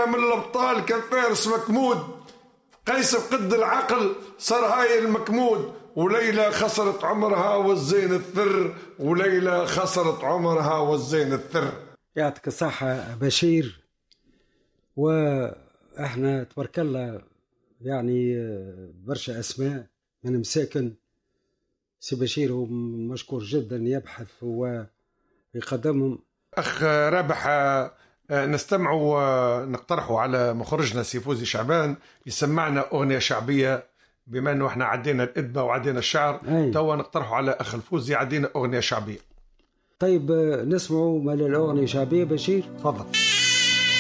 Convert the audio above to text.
من الأبطال كان فارس مكمود، قيس بقد العقل صار هاي المكمود، وليلى خسرت عمرها والزين الثر، وليلى خسرت عمرها والزين الثر. يعطيك الصحة بشير. وإحنا تبارك الله يعني برشا أسماء من مساكن. سي بشير هو مشكور جدا يبحث ويقدمهم. أخ رابح، نستمعوا نقترحوا على مخرجنا سي فوزي شعبان يسمعنا أغنية شعبية، بما أنه إحنا عدينا الإدبة وعدينا الشعر. توا نقترحوا على أخ الفوزي عدينا أغنية شعبية. طيب نسمعوا مال الأغنية شعبية بشير. تفضل.